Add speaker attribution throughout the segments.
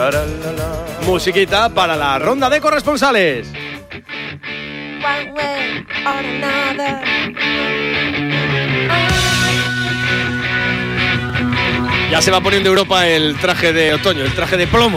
Speaker 1: Musiquita para la ronda de corresponsales.
Speaker 2: One way or another.
Speaker 1: Ya se va poniendo Europa el traje de otoño, el traje de plomo.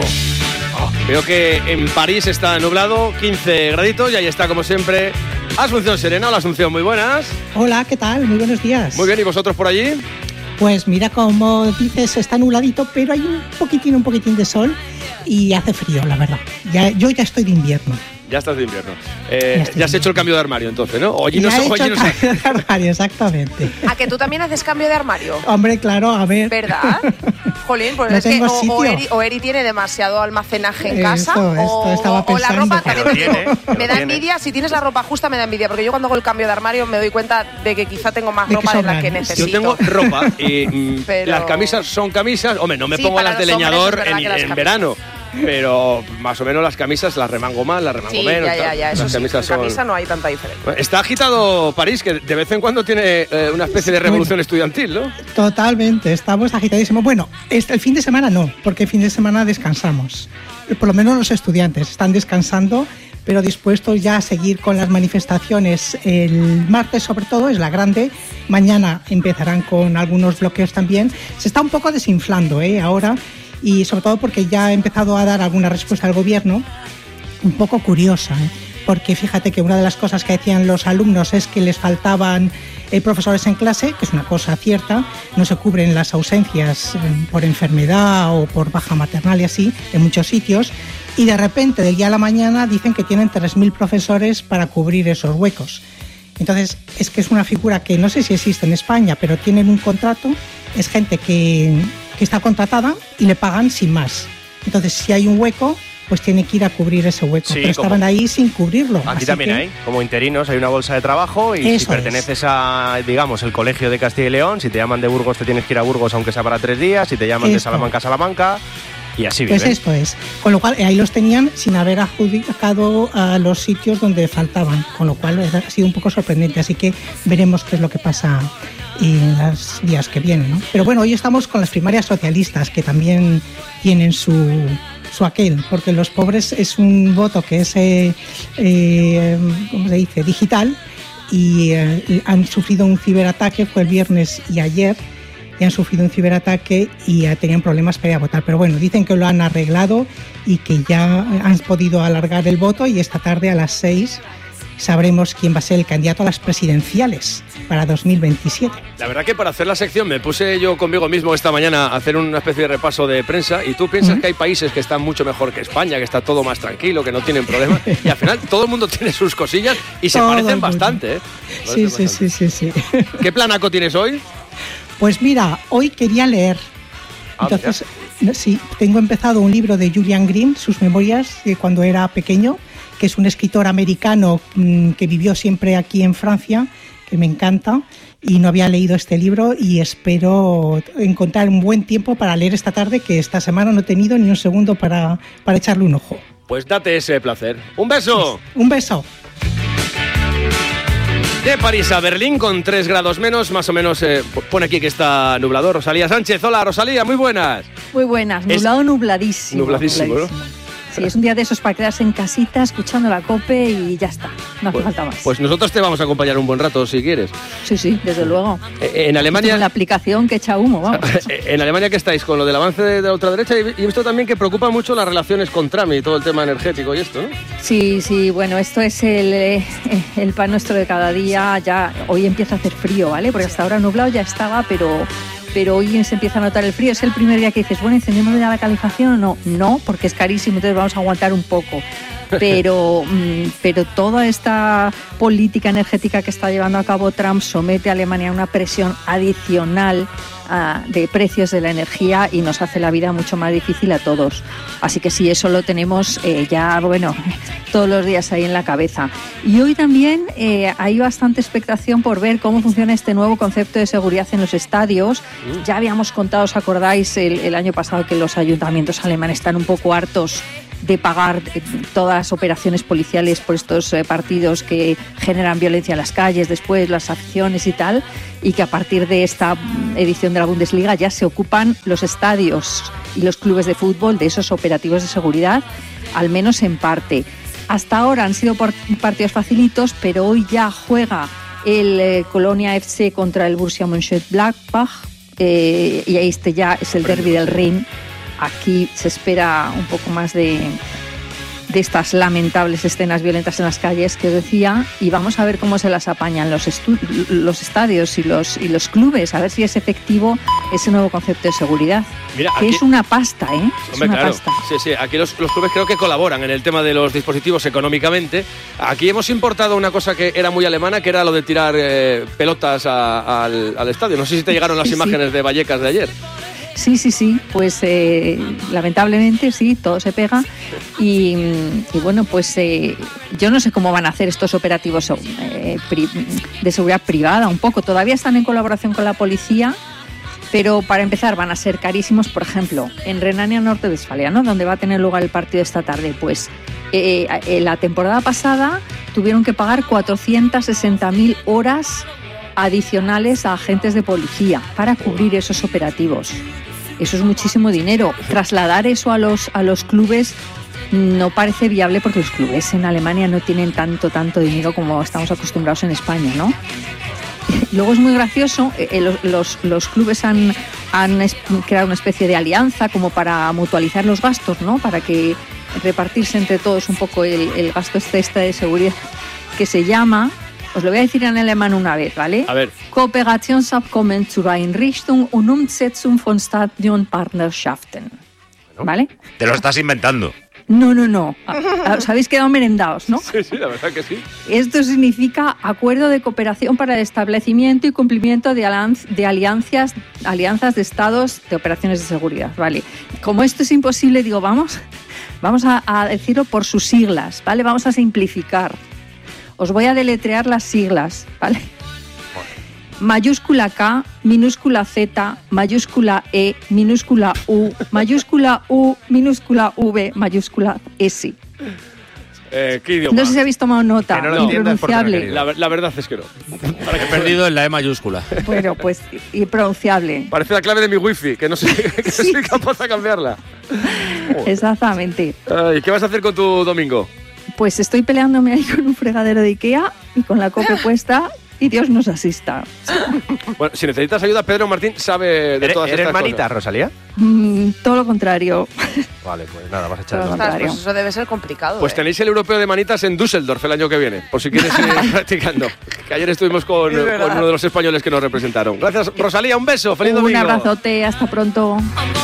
Speaker 1: Veo que en París está nublado, 15 graditos, y ahí está, como siempre, Asunción Serena. Hola, Asunción, muy buenas.
Speaker 3: Hola, ¿qué tal? Muy buenos días.
Speaker 1: Muy bien, ¿y vosotros por allí?
Speaker 3: Pues mira, como dices, está nubladito, pero hay un poquitín de sol y hace frío, la verdad. Yo ya estoy de invierno.
Speaker 1: Ya estás de invierno. Ya has hecho el cambio de armario, entonces, ¿no?
Speaker 3: Ya he hecho el cambio de armario, exactamente.
Speaker 2: ¿A que tú también haces cambio de armario?
Speaker 3: Hombre, claro, a ver.
Speaker 2: ¿Verdad? Jolín, pues
Speaker 3: no
Speaker 2: es que
Speaker 3: sitio.
Speaker 2: Eri tiene demasiado almacenaje en casa.
Speaker 3: Esto estaba pensando.
Speaker 2: O la ropa, también te digo, me da envidia. Si tienes la ropa justa, me da envidia. Porque yo cuando hago el cambio de armario me doy cuenta de que quizá tengo más ropa de la que necesito.
Speaker 1: Yo tengo ropa y las camisas son camisas. Hombre, no me pongo las de leñador en verano. Pero más o menos las camisas las remango más, las remango menos.
Speaker 2: Ya, eso
Speaker 1: las camisas
Speaker 2: sí, en camisa no hay tanta diferencia.
Speaker 1: Está agitado París, que de vez en cuando tiene una especie de revolución estudiantil, ¿no?
Speaker 3: Totalmente, estamos agitadísimos. Bueno, el fin de semana no, porque el fin de semana descansamos. Por lo menos los estudiantes están descansando, pero dispuestos ya a seguir con las manifestaciones. El martes, sobre todo, es la grande. Mañana empezarán con algunos bloqueos también. Se está un poco desinflando, ahora. Y sobre todo porque ya ha empezado a dar alguna respuesta al gobierno, un poco curiosa, porque fíjate que una de las cosas que decían los alumnos es que les faltaban profesores en clase, que es una cosa cierta, no se cubren las ausencias por enfermedad o por baja maternal y así, en muchos sitios, y de repente, del día a la mañana, dicen que tienen 3.000 profesores para cubrir esos huecos. Entonces, es que es una figura que no sé si existe en España, pero tienen un contrato, es gente que está contratada y le pagan sin más. Entonces, si hay un hueco, pues tiene que ir a cubrir ese hueco.
Speaker 4: Sí,
Speaker 3: pero estaban ahí sin cubrirlo.
Speaker 4: Aquí también hay, como interinos, hay una bolsa de trabajo y si perteneces a, digamos, el Colegio de Castilla y León, si te llaman de Burgos te tienes que ir a Burgos aunque sea para 3 días, si te llaman de Salamanca a Salamanca, y así viven.
Speaker 3: Pues esto es. Con lo cual, ahí los tenían sin haber adjudicado a los sitios donde faltaban, con lo cual ha sido un poco sorprendente. Así que veremos qué es lo que pasa en los días que vienen, ¿no? Pero bueno, hoy estamos con las primarias socialistas, que también tienen su aquel, porque los pobres es un voto que es, ¿cómo se dice?, digital, y han sufrido un ciberataque, fue el viernes y ayer, y han sufrido un ciberataque y tenían problemas para ir a votar. Pero bueno, dicen que lo han arreglado y que ya han podido alargar el voto, y esta tarde a las 6 sabremos quién va a ser el candidato a las presidenciales para 2027.
Speaker 1: La verdad que para hacer la sección me puse yo conmigo mismo esta mañana a hacer una especie de repaso de prensa, y tú piensas que hay países que están mucho mejor que España, que está todo más tranquilo, que no tienen problemas, y al final todo el mundo tiene sus cosillas y se parecen bastante, ¿eh?
Speaker 3: Sí.
Speaker 1: ¿Qué planaco tienes hoy?
Speaker 3: Pues mira, hoy quería leer. Entonces, sí, tengo empezado un libro de Julian Green, sus memorias de cuando era pequeño, que es un escritor americano que vivió siempre aquí en Francia, que me encanta, y no había leído este libro, y espero encontrar un buen tiempo para leer esta tarde, que esta semana no he tenido ni un segundo para echarle un ojo.
Speaker 1: Pues date ese placer. ¡Un beso!
Speaker 3: Un beso.
Speaker 1: De París a Berlín con 3 grados menos, más o menos, pone aquí que está nublado. Rosalía Sánchez, hola Rosalía, muy buenas.
Speaker 5: Muy buenas, nublado, nubladísimo.
Speaker 1: Nubladísimo, ¿no?
Speaker 5: Sí, es un día de esos para quedarse en casita escuchando la COPE y ya está, no hace falta más.
Speaker 1: Pues nosotros te vamos a acompañar un buen rato si quieres.
Speaker 5: Sí, desde luego.
Speaker 1: En Alemania...
Speaker 5: Con la aplicación que echa humo, vamos.
Speaker 1: En Alemania, ¿qué estáis? Con lo del avance de la ultraderecha, y he visto también que preocupa mucho las relaciones con Trump y todo el tema energético y esto, ¿no?
Speaker 5: Sí, bueno, esto es el pan nuestro de cada día. Ya hoy empieza a hacer frío, ¿vale? Porque hasta ahora nublado ya estaba, pero hoy se empieza a notar el frío. Es el primer día que dices, bueno, ¿encendemos ya la calefacción o no? No, porque es carísimo, entonces vamos a aguantar un poco. Pero toda esta política energética que está llevando a cabo Trump somete a Alemania a una presión adicional de precios de la energía y nos hace la vida mucho más difícil a todos. Así que sí, eso lo tenemos ya, bueno, todos los días ahí en la cabeza. Y hoy también hay bastante expectación por ver cómo funciona este nuevo concepto de seguridad en los estadios. Ya habíamos contado, ¿os acordáis el año pasado, que los ayuntamientos alemanes están un poco hartos de pagar todas las operaciones policiales por estos partidos que generan violencia en las calles, después las aficiones y tal, y que a partir de esta edición de la Bundesliga ya se ocupan los estadios los clubes de fútbol de esos operativos de seguridad, al menos en parte. Hasta ahora han sido partidos facilitos, pero hoy ya juega el Colonia FC contra el Borussia Mönchengladbach, y este ya es el derbi del Rin. Aquí se espera un poco más de estas lamentables escenas violentas en las calles que os decía, y vamos a ver cómo se las apañan los estadios y los clubes, a ver si es efectivo ese nuevo concepto de seguridad. Mira, que aquí es una pasta, ¿eh?
Speaker 1: Hombre,
Speaker 5: es una
Speaker 1: claro.
Speaker 5: pasta.
Speaker 1: Sí, aquí los clubes creo que colaboran en el tema de los dispositivos económicamente. Aquí hemos importado una cosa que era muy alemana, que era lo de tirar pelotas al estadio. No sé si te llegaron las imágenes de Vallecas de ayer.
Speaker 5: Sí, pues lamentablemente sí, todo se pega y bueno, pues yo no sé cómo van a hacer estos operativos de seguridad privada un poco, todavía están en colaboración con la policía, pero para empezar van a ser carísimos. Por ejemplo, en Renania Norte-Westfalia, ¿no?, donde va a tener lugar el partido esta tarde, pues la temporada pasada tuvieron que pagar 460.000 horas adicionales a agentes de policía para cubrir esos operativos. Eso es muchísimo dinero. Trasladar eso a los clubes no parece viable, porque los clubes en Alemania no tienen tanto dinero como estamos acostumbrados en España, ¿no? Luego es muy gracioso, los clubes han creado una especie de alianza como para mutualizar los gastos, ¿no?, para que repartirse entre todos un poco el gasto extra de seguridad, que se llama... Os lo voy a decir en alemán una vez, ¿vale?
Speaker 1: A ver.
Speaker 5: Kooperationsabkommen zur Einrichtung und Umsetzung von Stadionpartnerschaften. ¿Vale?
Speaker 6: Te lo estás inventando.
Speaker 5: No. Os habéis quedado merendados, ¿no?
Speaker 1: Sí, la verdad que sí.
Speaker 5: Esto significa acuerdo de cooperación para el establecimiento y cumplimiento de alianzas de estados de operaciones de seguridad, ¿vale? Como esto es imposible, digo, vamos a decirlo por sus siglas, ¿vale? Vamos a simplificar. Os voy a deletrear las siglas, ¿vale? Mayúscula K, minúscula Z, mayúscula E, minúscula U, minúscula V, mayúscula S.
Speaker 1: ¿Qué idioma?
Speaker 5: No sé si habéis tomado nota.
Speaker 1: Que no lo
Speaker 5: impronunciable.
Speaker 1: La verdad es que no.
Speaker 6: He perdido en la E mayúscula.
Speaker 5: Bueno, pues impronunciable.
Speaker 1: Parece la clave de mi wifi, que no soy capaz de cambiarla.
Speaker 5: Exactamente.
Speaker 1: ¿Y qué vas a hacer con tu domingo?
Speaker 5: Pues estoy peleándome ahí con un fregadero de Ikea y con la COPE puesta, y Dios nos asista.
Speaker 1: Bueno, si necesitas ayuda, Pedro Martín sabe de todas estas
Speaker 4: ¿Eres manita,
Speaker 1: cosas.
Speaker 4: Rosalía?
Speaker 5: Todo lo contrario.
Speaker 4: Vale, pues nada, vas a echar
Speaker 2: Pues eso debe ser complicado.
Speaker 1: Pues tenéis el europeo de manitas en Düsseldorf el año que viene, por si quieres ir practicando. Que ayer estuvimos con uno de los españoles que nos representaron. Gracias, Rosalía, un beso, feliz domingo.
Speaker 5: Un abrazote, hasta pronto.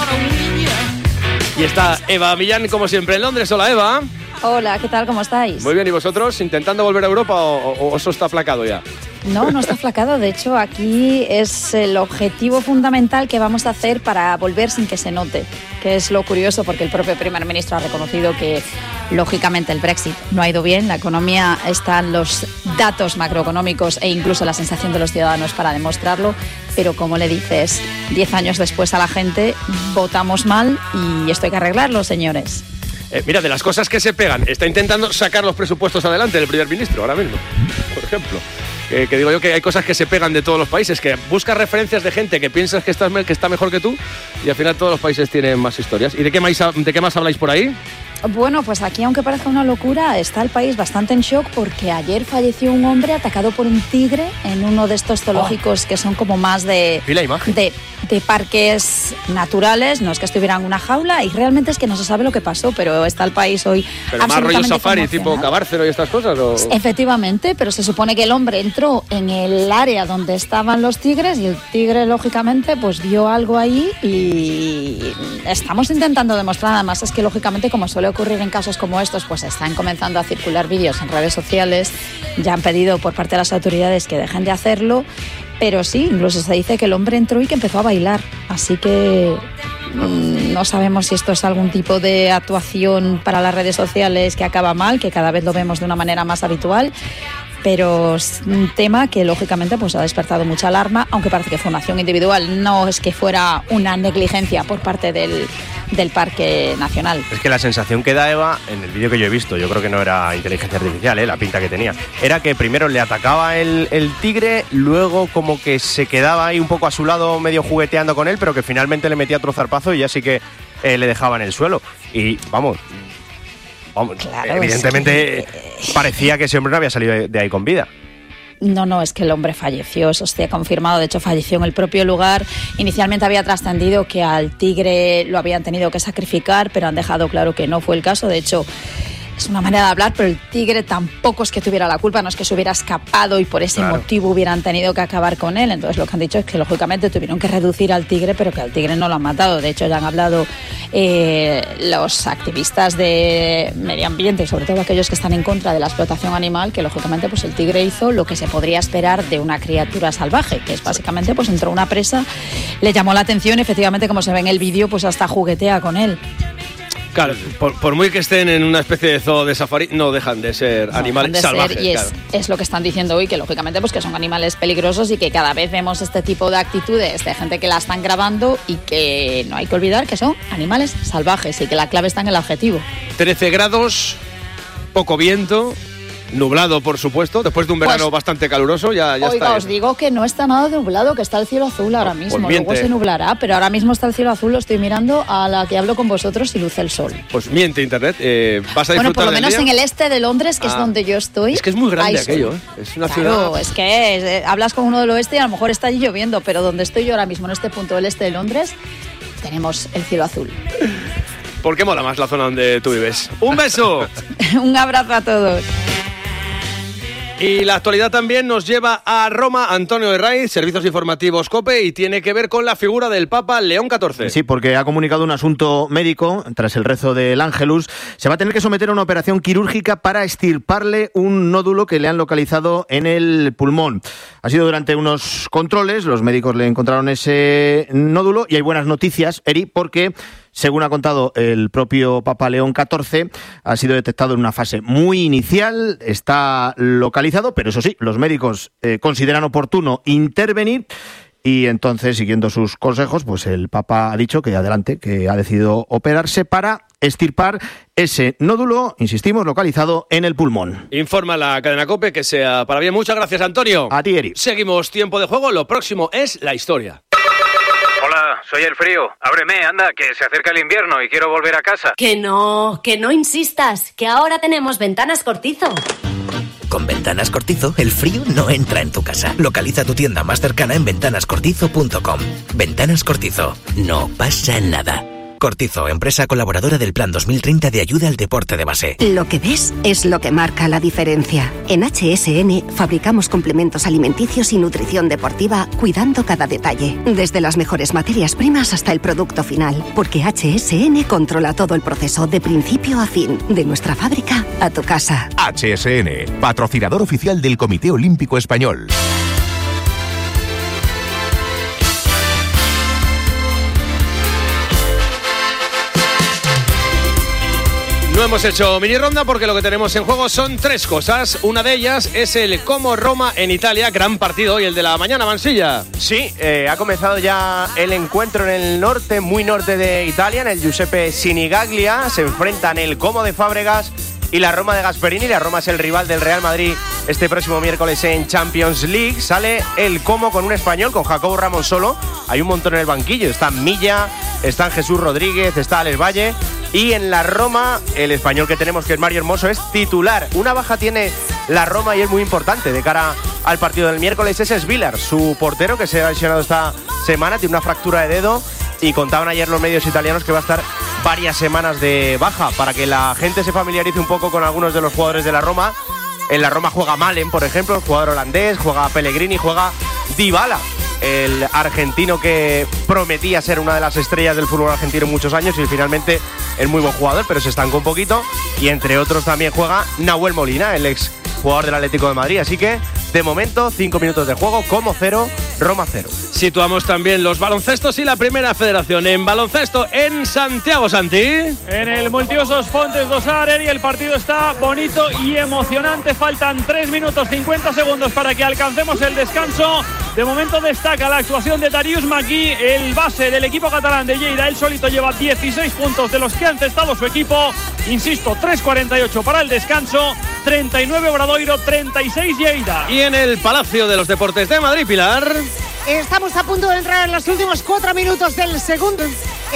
Speaker 1: Y está Eva Millán, como siempre, en Londres. Hola, Eva.
Speaker 7: Hola, ¿qué tal? ¿Cómo estáis?
Speaker 1: Muy bien, ¿y vosotros intentando volver a Europa o eso está flacado ya?
Speaker 7: No está flacado. De hecho, aquí es el objetivo fundamental que vamos a hacer para volver sin que se note, que es lo curioso, porque el propio primer ministro ha reconocido que, lógicamente, el Brexit no ha ido bien. La economía, están los datos macroeconómicos e incluso la sensación de los ciudadanos para demostrarlo. Pero, como le dices, 10 años después a la gente, votamos mal y esto hay que arreglarlo, señores.
Speaker 1: Mira, de las cosas que se pegan, está intentando sacar los presupuestos adelante el primer ministro ahora mismo, por ejemplo. Que digo yo que hay cosas que se pegan de todos los países, que buscas referencias de gente que piensas que está mejor que tú, y al final todos los países tienen más historias. ¿Y de qué más habláis por ahí?
Speaker 7: Bueno, pues aquí, aunque parezca una locura, está el país bastante en shock, porque ayer falleció un hombre atacado por un tigre en uno de estos zoológicos que son como más de parques naturales. No es que estuviera en una jaula, y realmente es que no se sabe lo que pasó, pero está el país hoy
Speaker 1: ¿Pero más rollo safari, tipo Cabárcero y estas cosas? ¿o?
Speaker 7: Efectivamente, pero se supone que el hombre entró en el área donde estaban los tigres, y el tigre, lógicamente, pues vio algo ahí, y estamos intentando demostrar. Además, es que, lógicamente, como suele ocurrir en casos como estos, pues están comenzando a circular vídeos en redes sociales. Ya han pedido por parte de las autoridades que dejen de hacerlo, pero sí, incluso se dice que el hombre entró y que empezó a bailar. Así que no sabemos si esto es algún tipo de actuación para las redes sociales que acaba mal, que cada vez lo vemos de una manera más habitual. pero es un tema que lógicamente pues ha despertado mucha alarma, aunque parece que fue una acción individual, no es que fuera una negligencia por parte del Parque Nacional.
Speaker 4: Es que la sensación que da Eva, en el vídeo que yo he visto, yo creo que no era inteligencia artificial, la pinta que tenía, era que primero le atacaba el tigre, luego como que se quedaba ahí un poco a su lado medio jugueteando con él, pero que finalmente le metía otro zarpazo y ya sí que le dejaba en el suelo. Y vamos, claro, evidentemente parecía que ese hombre no había salido de ahí con vida.
Speaker 7: No, es que el hombre falleció, eso está confirmado, de hecho falleció en el propio lugar. Inicialmente había trascendido que al tigre lo habían tenido que sacrificar, pero han dejado claro que no fue el caso. De hecho, es una manera de hablar, pero el tigre tampoco es que tuviera la culpa, no es que se hubiera escapado y por ese motivo hubieran tenido que acabar con él. Entonces lo que han dicho es que lógicamente tuvieron que reducir al tigre, pero que al tigre no lo han matado. De hecho ya han hablado los activistas de medio ambiente, sobre todo aquellos que están en contra de la explotación animal, que lógicamente pues el tigre hizo lo que se podría esperar de una criatura salvaje, que es básicamente pues entró una presa, le llamó la atención, efectivamente como se ve en el vídeo pues hasta juguetea con él.
Speaker 1: Claro, por muy que estén en una especie de zoo de safari, no dejan de ser animales salvajes.
Speaker 7: Y es lo que están diciendo hoy, que lógicamente pues que son animales peligrosos y que cada vez vemos este tipo de actitudes de gente que la están grabando y que no hay que olvidar que son animales salvajes y que la clave está en el adjetivo.
Speaker 1: 13 grados, poco viento, nublado por supuesto, después de un verano bastante caluroso ya
Speaker 7: oiga,
Speaker 1: está.
Speaker 7: Os digo que no está nada nublado, que está el cielo azul ahora mismo, luego se nublará, pero ahora mismo está el cielo azul, lo estoy mirando a la que hablo con vosotros y luce el sol.
Speaker 1: Pues miente internet, vas a disfrutar.
Speaker 7: Bueno, por lo menos
Speaker 1: del día.
Speaker 7: En el este de Londres, que es donde yo estoy.
Speaker 1: Es que es muy grande aquello, es una ciudad.
Speaker 7: Es que hablas con uno del oeste y a lo mejor está allí lloviendo, pero donde estoy yo ahora mismo, en este punto del este de Londres, tenemos el cielo azul.
Speaker 1: ¿Por qué mola más la zona donde tú vives? ¡Un beso!
Speaker 7: Un abrazo a todos.
Speaker 1: Y la actualidad también nos lleva a Roma. Antonio Herraiz, Servicios Informativos COPE, y tiene que ver con la figura del Papa León XIV.
Speaker 8: Sí, porque ha comunicado un asunto médico. Tras el rezo del Ángelus, se va a tener que someter a una operación quirúrgica para extirparle un nódulo que le han localizado en el pulmón. Ha sido durante unos controles, los médicos le encontraron ese nódulo, y hay buenas noticias, Eri, porque según ha contado el propio Papa León XIV, ha sido detectado en una fase muy inicial, está localizado, pero eso sí, los médicos consideran oportuno intervenir. Y entonces, siguiendo sus consejos, pues el Papa ha dicho que adelante, que ha decidido operarse para extirpar ese nódulo, insistimos, localizado en el pulmón.
Speaker 1: Informa la cadena COPE, que sea para bien. Muchas gracias, Antonio.
Speaker 8: A ti, Eri.
Speaker 1: Seguimos tiempo de juego, lo próximo es la historia.
Speaker 9: Hola, soy el frío. Ábreme, anda, que se acerca el invierno y quiero volver a casa.
Speaker 10: Que no insistas, que ahora tenemos Ventanas Cortizo.
Speaker 11: Con Ventanas Cortizo, el frío no entra en tu casa. Localiza tu tienda más cercana en ventanascortizo.com. Ventanas Cortizo, no pasa nada. Cortizo, empresa colaboradora del Plan 2030 de ayuda al deporte de base.
Speaker 12: Lo que ves es lo que marca la diferencia. En HSN fabricamos complementos alimenticios y nutrición deportiva cuidando cada detalle. Desde las mejores materias primas hasta el producto final. Porque HSN controla todo el proceso de principio a fin. De nuestra fábrica a tu casa.
Speaker 13: HSN, patrocinador oficial del Comité Olímpico Español.
Speaker 1: No hemos hecho mini ronda porque lo que tenemos en juego son tres cosas. Una de ellas es el Como Roma en Italia. Gran partido hoy, el de la mañana, Mansilla.
Speaker 4: Sí, ha comenzado ya el encuentro en el norte, muy norte de Italia, en el Giuseppe Sinigaglia. Se enfrentan el Como de Fábregas y la Roma de Gasperini. La Roma es el rival del Real Madrid este próximo miércoles en Champions League. Sale el Como con un español, con Jacobo Ramos solo. Hay un montón en el banquillo. Están Milla, están Jesús Rodríguez, está Alex Valle. Y en la Roma, el español que tenemos, que es Mario Hermoso, es titular. Una baja tiene la Roma y es muy importante de cara al partido del miércoles. Ese es Villar, su portero, que se ha lesionado esta semana, tiene una fractura de dedo. Y contaban ayer los medios italianos que va a estar varias semanas de baja, para que la gente se familiarice un poco con algunos de los jugadores de la Roma. En la Roma juega Malen, por ejemplo, el jugador holandés, juega Pellegrini, juega Dybala, el argentino que prometía ser una de las estrellas del fútbol argentino en muchos años y finalmente es muy buen jugador, pero se estancó un poquito. Y entre otros también juega Nahuel Molina, el ex jugador del Atlético de Madrid. Así que De momento, 5 minutos de juego, Como 0, Roma 0.
Speaker 1: Situamos también los baloncestos y la Primera Federación. En baloncesto en Santiago, Santi.
Speaker 14: En el Multiusos Fontes dos Ares, y el partido está bonito y emocionante. Faltan 3 minutos 50 segundos para que alcancemos el descanso. De momento destaca la actuación de Darius Magui, el base del equipo catalán de Lleida. Él solito lleva 16 puntos de los que ha encestado su equipo. Insisto, 3:48 para el descanso, 39 Obradoiro, 36 Lleida.
Speaker 1: Y en el Palacio de los Deportes de Madrid, Pilar.
Speaker 15: Estamos a punto de entrar en los últimos 4 minutos del segundo.